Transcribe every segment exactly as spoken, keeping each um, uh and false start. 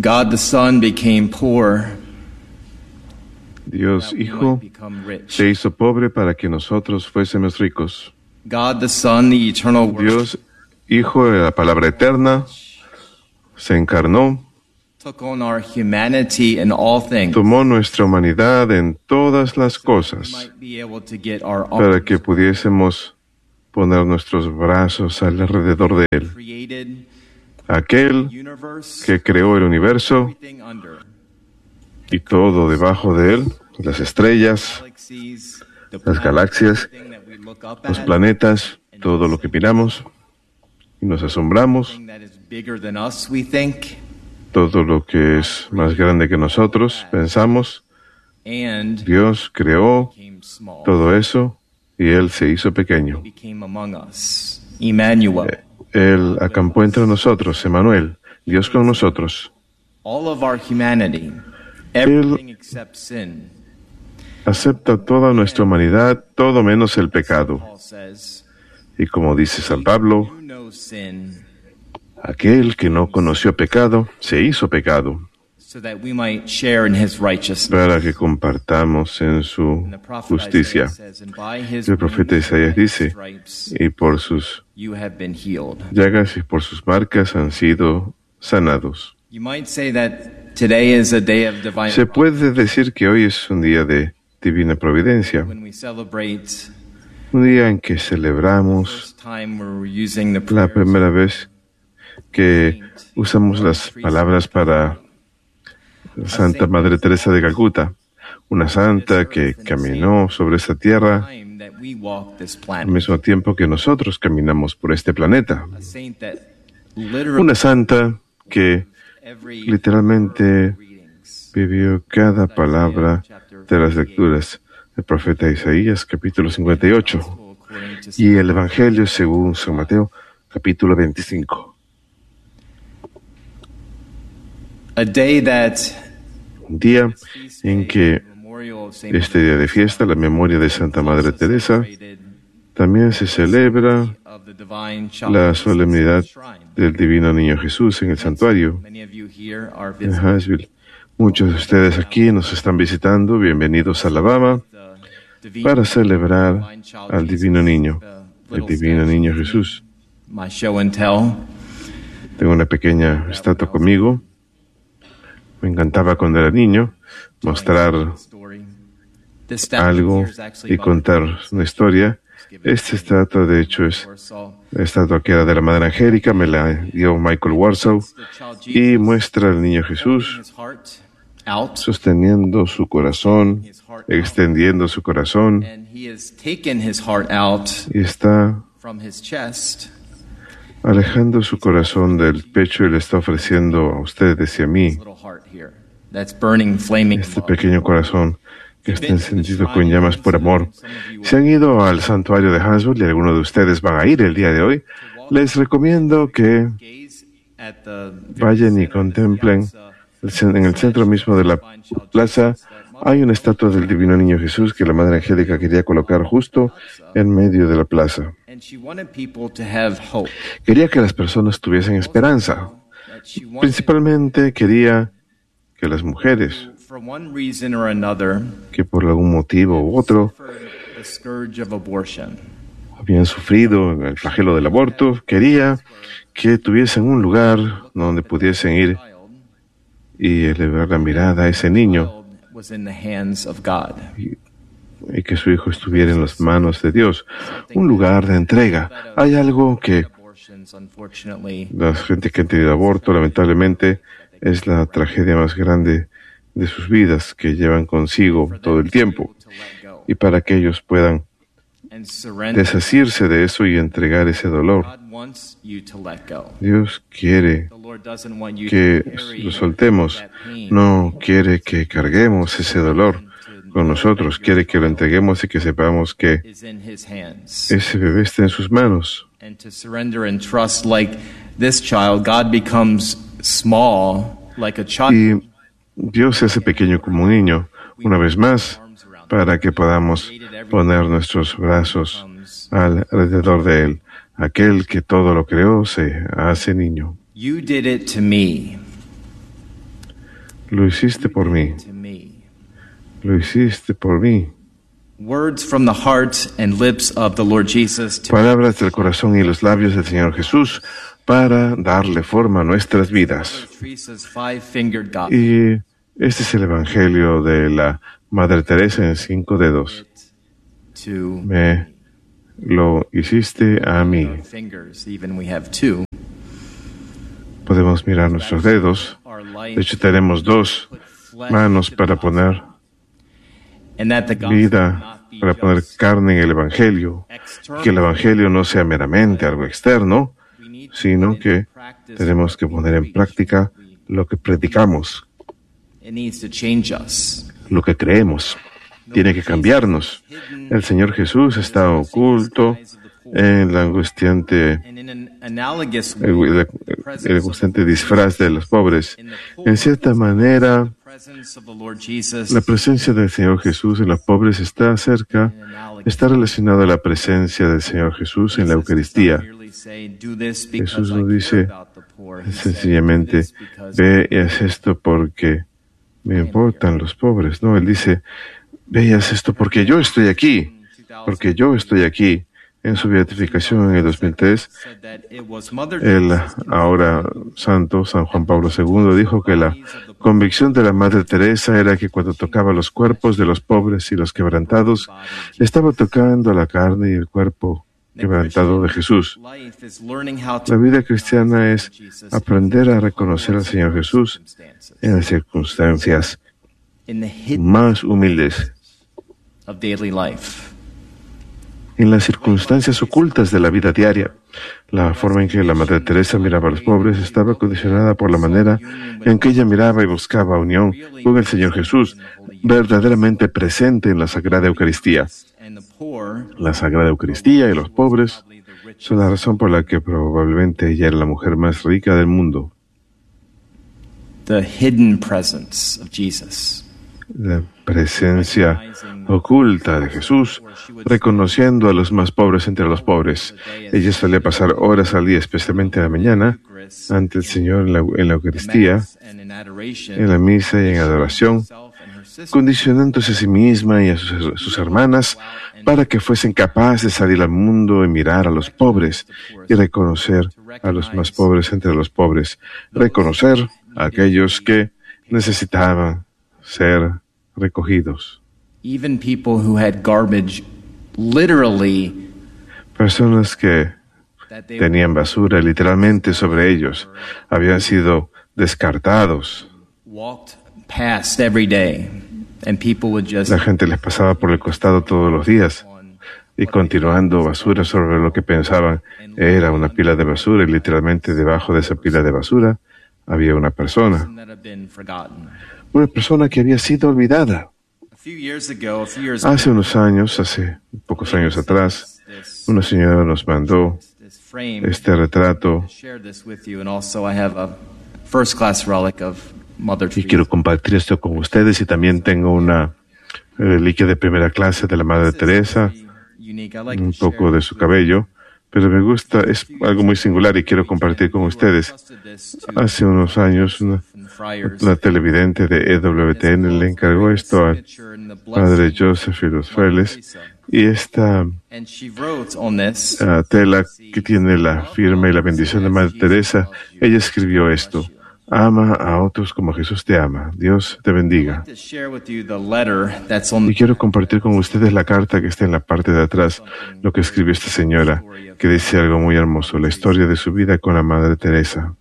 God the Son became poor. Dios Hijo se hizo pobre para que nosotros fuésemos ricos. God the Son, the eternal Word, Dios Hijo, la palabra eterna, se encarnó, took on our humanity in all things, tomó nuestra humanidad en todas las we cosas might be able to get our para arms que pudiésemos poner nuestros brazos alrededor de Él. created, Aquel universe, que creó el universo everything under, y todo debajo de Él, las estrellas, galaxies, the las galaxias, everything that we look up los at, planetas, todo lo que miramos y nos asombramos, everything that is bigger than us, we think, todo lo que es más grande que nosotros, pensamos. and Dios creó became small, todo eso y Él se hizo pequeño. became among us. Emmanuel. Él acampó entre nosotros, Emmanuel, Dios con nosotros. All of our humanity, everything except sin. Acepta toda nuestra humanidad, todo menos el pecado. Paul says, Y como dice San Pablo, "You know sin, aquel que no conoció pecado, se hizo pecado, so that we might share in his righteousness." para que compartamos en su And the prophet justicia. Isaiah says, "And by his El profeta wounds Isaías and dice, stripes y por sus you have been healed." llagas y por sus marcas han sido sanados. You might say that today is a day of divine Se puede decir que hoy es un día de divina providencia, when we celebrate un día en que the celebramos first time we're using the la prayers primera vez que usamos las palabras para Santa Madre Teresa de Calcuta, una santa que caminó sobre esta tierra time that we walk this al planet. mismo tiempo que nosotros caminamos por este planeta. A saint that literally Una santa que every literalmente readings. vivió cada palabra de las lecturas del profeta Isaías, capítulo cincuenta y ocho, According to y el Evangelio según San Mateo, capítulo veinticinco. a day that Un día en que memorial of Saint este día de fiesta, la memoria de Santa Madre Teresa, también se celebra of the divine child la solemnidad shrine. del Divino Niño Jesús en el santuario Many of you here are en visiting Huntsville. Muchos de ustedes aquí nos están visitando. Bienvenidos a Alabama the divine para celebrar divine child al Jesus, Divino Niño, the el little Divino statue. Niño Jesús. My show and tell. Tengo una pequeña estatua conmigo. Me encantaba cuando era niño mostrar Story. This statue algo here is actually y contar una historia. Esta estatua, de hecho, es Warsaw. la estatua que era de la Madre Angélica, me la dio Michael Warsaw, The child y Jesus muestra al Niño Jesús his heart out, sosteniendo su corazón, his heart out, extendiendo su corazón, and he has taken his heart out y está from his chest alejando su corazón del pecho y le está ofreciendo a ustedes y a mí little heart here that's burning, flaming este love. pequeño corazón que está encendido con llamas por amor. Si han ido al santuario de Huntsville y algunos de ustedes van a ir el día de hoy, les recomiendo que Gaze at the vayan y contemplen el cen- en el centro mismo de la plaza. Hay una estatua del Divino Niño Jesús que la Madre Angélica quería colocar justo en medio de la plaza. and she wanted people to have hope. Quería que las personas tuviesen esperanza. That she wanted, Principalmente quería que las mujeres, for one reason or another, que por algún motivo u otro for the scourge of abortion. habían sufrido el flagelo del aborto, quería que tuviesen un lugar donde pudiesen ir y elevar la mirada a ese niño Was in the hands of God. y que su hijo estuviera en las manos de Dios. Un lugar de entrega. Hay algo que Abortions, unfortunately, la gente que ha tenido aborto, lamentablemente, es la tragedia más grande de sus vidas que llevan consigo todo el tiempo. to let go Y para que ellos puedan and surrender. deshacerse de eso y entregar ese dolor. God wants you to let go. Dios quiere The Lord doesn't want you que to carry lo soltemos, that pain no quiere que carguemos ese dolor con nosotros, quiere que lo entreguemos y que sepamos que is in His hands. ese bebé está en sus manos. And to surrender and trust like this child, God becomes small like a child. Y Dios se hace pequeño como un niño, una vez más, para que podamos poner nuestros brazos alrededor de Él. Aquel que todo lo creó se hace niño. You did it to me. Lo hiciste por mí. Lo hiciste por mí. Words from the heart and lips of the Lord Jesus to Palabras del corazón y los labios del Señor Jesús para darle forma a nuestras vidas. Teresa's five-fingered God. Y este es el Evangelio de la Madre Teresa en cinco dedos. To Me lo hiciste a mí. fingers, even we have two. Podemos mirar nuestros dedos. Our life, De hecho, tenemos dos manos para poner and that the gospel vida, not be para poner just carne en el Evangelio. external. Que el Evangelio no sea meramente algo externo, We need to sino put into que practice tenemos que what we poner en preach. práctica lo que predicamos, It needs to change us. lo que creemos. Tiene que cambiarnos. El Señor Jesús está oculto en la angustiante, And in an analogous el, way, el- el angustiante disfraz de los pobres. En cierta manera, the presence of the Lord Jesus la presencia del Señor Jesús en los pobres está cerca, está relacionada a la presencia del Señor Jesús en la Eucaristía. Jesús no dice sencillamente, ve y haz esto porque me importan los pobres. No, Él dice, ve y haz esto porque yo estoy aquí, porque yo estoy aquí. En su beatificación en el dos mil tres, el ahora santo San Juan Pablo segundo dijo que la convicción de la Madre Teresa era que cuando tocaba los cuerpos de los pobres y los quebrantados, estaba tocando la carne y el cuerpo quebrantado de Jesús. La vida cristiana es aprender a reconocer al Señor Jesús en las circunstancias más humildes, en las circunstancias ocultas de la vida diaria. La forma en que la Madre Teresa miraba a los pobres estaba condicionada por la manera en que ella miraba y buscaba unión con el Señor Jesús, verdaderamente presente en la Sagrada Eucaristía. La Sagrada Eucaristía y los pobres son la razón por la que probablemente ella era la mujer más rica del mundo. The hidden presence of Jesus. La presencia oculta de Jesús, reconociendo a los más pobres entre los pobres. Ella solía pasar horas al día, especialmente en la mañana, ante el Señor en la, en la Eucaristía, en la misa y en adoración, condicionándose a sí misma y a sus, sus hermanas para que fuesen capaces de salir al mundo y mirar a los pobres y reconocer a los más pobres entre los pobres, reconocer a aquellos que necesitaban ser recogidos. Even people who had garbage, literally, Personas que that they tenían basura literalmente sobre ellos, habían sido descartados. walked past every day, and people would just La gente les pasaba por el costado todos los días y continuando basura sobre lo que pensaban era una pila de basura, y literalmente debajo de esa pila de basura había una persona, that have been forgotten. una persona que había sido olvidada. A few years ago, a few years Hace unos años, hace pocos años atrás, una señora nos mandó this frame este retrato share this with you, and also I have a first class relic of Mother y Teresa. quiero compartir esto con ustedes, y también tengo una reliquia de primera clase de la Madre Teresa, Unique. I like un to share poco de su cabello, pero me gusta, es algo muy singular y quiero compartir con ustedes. this to Hace unos años una, friars. una televidente de E W T N le encargó esto al padre Joseph y los frailes, y esta And she wrote on this, uh, tela que tiene la firma y la bendición de Madre Teresa, ella escribió esto: ama a otros como Jesús te ama. Dios te bendiga. to share with you the letter that's on Y quiero compartir con ustedes la carta que está en la parte de atrás, lo que escribió esta señora, que dice algo muy hermoso, la historia de su vida con la Madre Teresa.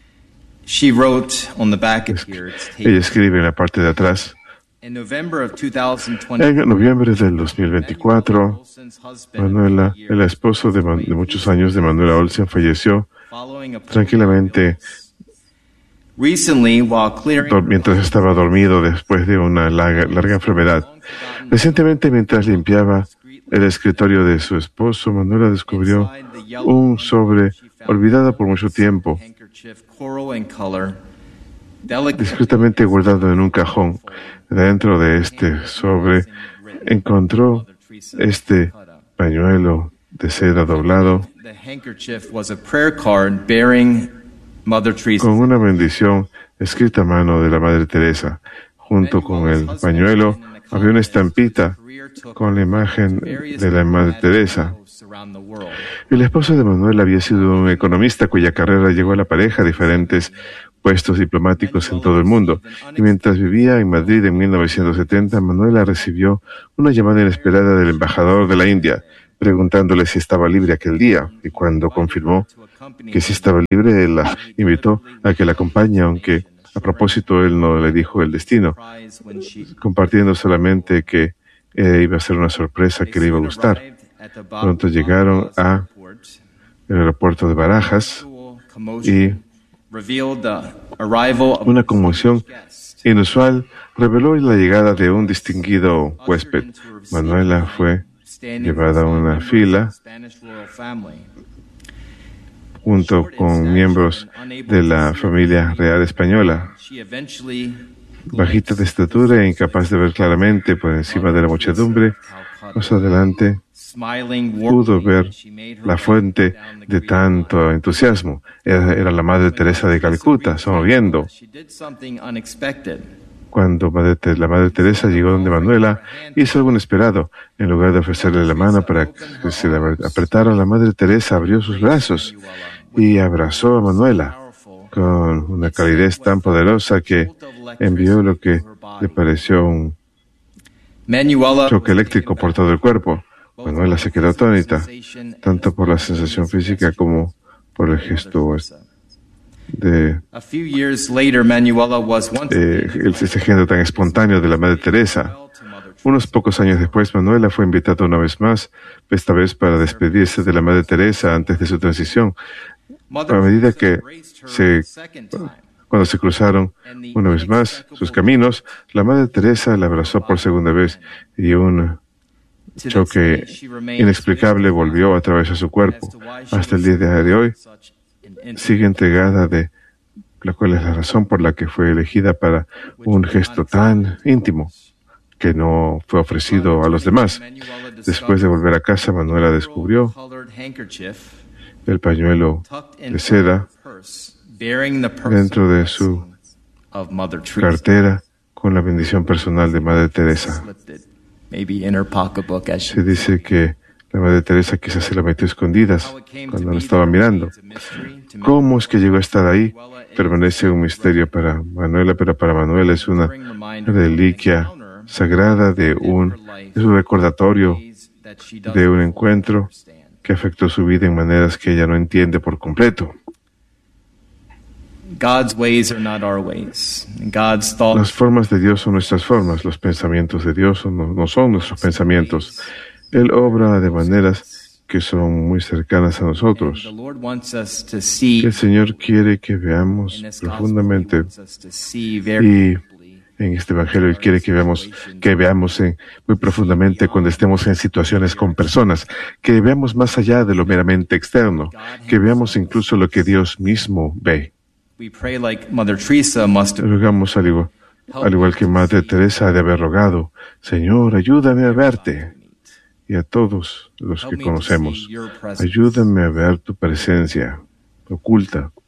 She wrote on the back of here. It's Ella taped. escribe en la parte de atrás: In November of two thousand twenty, en noviembre del dos mil veinticuatro, Olsen's husband, Manuela, el esposo de, Man- de muchos años de Manuela Olsen, falleció following a tranquilamente recently while clearing dor- mientras estaba dormido después de una larga, larga enfermedad. Recientemente, mientras limpiaba el escritorio de su esposo, Manuela descubrió un sobre olvidado por mucho tiempo, handkerchief, coral in color, delicate discretamente guardado en un cajón. Dentro de este sobre encontró este pañuelo de seda doblado. The handkerchief was a prayer card bearing con una bendición escrita a mano de la Madre Teresa. Junto con el pañuelo había una estampita con la imagen de la Madre Teresa. El esposo de Manuel había sido un economista cuya carrera llegó a la pareja a diferentes puestos diplomáticos en todo el mundo. Y mientras vivía en Madrid en mil novecientos setenta, Manuela recibió una llamada inesperada del embajador de la India, preguntándole si estaba libre aquel día. Y cuando confirmó que sí estaba libre, él la invitó a que la acompañe, aunque a propósito él no le dijo el destino, compartiendo solamente que eh, iba a ser una sorpresa que le iba a gustar. Pronto llegaron a el aeropuerto de Barajas y una conmoción inusual reveló la llegada de un distinguido huésped. Manuela fue llevada a una fila junto con miembros de la familia real española. Bajita de estatura e incapaz de ver claramente por encima de la muchedumbre, más adelante pudo ver la fuente de tanto entusiasmo. Era, era la Madre Teresa de Calcuta, sonriendo. Cuando Madre, la Madre Teresa llegó donde Manuela, hizo algo inesperado. En lugar de ofrecerle la mano para que se la apretara, la Madre Teresa abrió sus brazos y abrazó a Manuela con una calidez tan poderosa que envió lo que le pareció un choque eléctrico por todo el cuerpo. Manuela se quedó atónita, tanto por la sensación física como por el gesto de eh, ese gesto tan espontáneo de la Madre Teresa. Unos pocos años después, Manuela fue invitada una vez más, esta vez para despedirse de la Madre Teresa antes de su transición. A medida que se, cuando se cruzaron una vez más sus caminos, la Madre Teresa la abrazó por segunda vez y un choque inexplicable volvió a través de su cuerpo. Hasta el día de hoy sigue entregada, de la cual es la razón por la que fue elegida para un gesto tan íntimo que no fue ofrecido a los demás. Después de volver a casa, Manuela descubrió el pañuelo de seda dentro de su cartera con la bendición personal de Madre Teresa. Se dice que la Madre Teresa quizás se la metió escondidas cuando no estaba mirando. ¿Cómo es que llegó a estar ahí? Permanece un misterio para Manuela, pero para Manuela es una reliquia sagrada de un, es un recordatorio de un encuentro que afectó su vida en maneras que ella no entiende por completo. Las formas de Dios son nuestras formas, los pensamientos de Dios no, no son nuestros pensamientos. Él obra de maneras que son muy cercanas a nosotros. El Señor quiere que veamos profundamente, y en este Evangelio Él quiere que veamos, que veamos en, muy profundamente cuando estemos en situaciones con personas, que veamos más allá de lo meramente externo, que veamos incluso lo que Dios mismo ve. Rogamos al igual, al igual que Madre Teresa ha de haber rogado: Señor, ayúdame a verte. Y a todos los que conocemos, ayúdame a ver tu presencia oculta.